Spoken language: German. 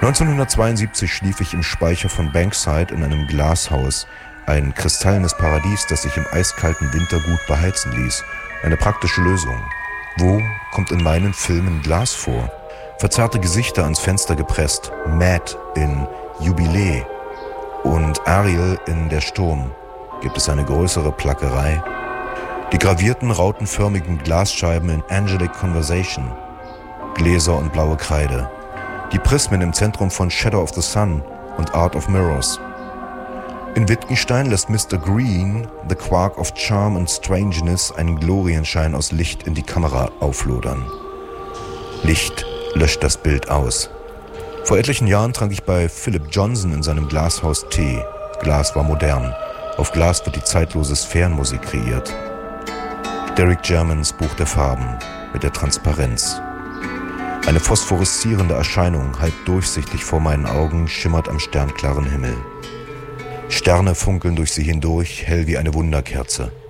1972 schlief ich im Speicher von Bankside in einem Glashaus, ein kristallenes Paradies, das sich im eiskalten Winter gut beheizen ließ. Eine praktische Lösung. Wo kommt in meinen Filmen Glas vor? Verzerrte Gesichter ans Fenster gepresst, Matt in Jubiläe und Ariel in Der Sturm. Gibt es eine größere Plackerei? Die gravierten, rautenförmigen Glasscheiben in Angelic Conversation, Gläser und blaue Kreide. Die Prismen im Zentrum von Shadow of the Sun und Art of Mirrors. In Wittgenstein lässt Mr. Green, The Quark of Charm and Strangeness, einen Glorienschein aus Licht in die Kamera auflodern. Licht löscht das Bild aus. Vor etlichen Jahren trank ich bei Philip Johnson in seinem Glashaus Tee. Glas war modern. Auf Glas wird die zeitlose Sphärenmusik kreiert. Derek Germans Buch der Farben mit der Transparenz. Eine phosphoreszierende Erscheinung, halb durchsichtig vor meinen Augen, schimmert am sternklaren Himmel. Sterne funkeln durch sie hindurch, hell wie eine Wunderkerze.